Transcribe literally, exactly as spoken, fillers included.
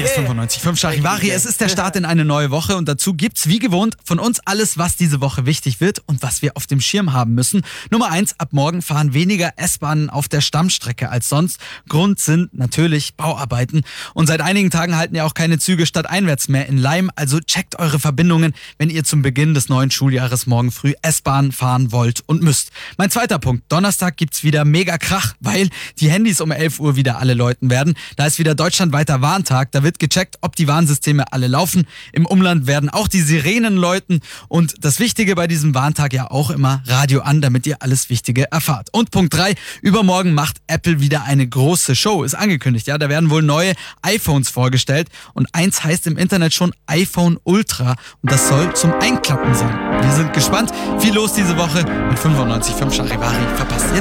Hier ist fünfundneunzig Komma fünf Charivari. Es ist der Start in eine neue Woche und dazu gibt's wie gewohnt von uns alles, was diese Woche wichtig wird und was wir auf dem Schirm haben müssen. Nummer eins, ab morgen fahren weniger S-Bahnen auf der Stammstrecke als sonst. Grund sind natürlich Bauarbeiten. Und seit einigen Tagen halten ja auch keine Züge stadteinwärts mehr in Leim. Also checkt eure Verbindungen, wenn ihr zum Beginn des neuen Schuljahres morgen früh S-Bahn fahren wollt und müsst. Mein zweiter Punkt, Donnerstag gibt's wieder mega Krach, weil die Handys um elf Uhr wieder alle läuten werden. Da ist wieder deutschlandweiter Warntag. Da wird gecheckt, ob die Warnsysteme alle laufen. Im Umland werden auch die Sirenen läuten. Und das Wichtige bei diesem Warntag ja auch immer Radio an, damit ihr alles Wichtige erfahrt. Und Punkt drei, übermorgen macht Apple wieder eine große Show. Ist angekündigt, ja. Da werden wohl neue iPhones vorgestellt. Und eins heißt im Internet schon iPhone Ultra. Und das soll zum Einklappen sein. Wir sind gespannt. Viel los diese Woche mit fünfundneunzig Komma fünf Charivari. Verpasst ihr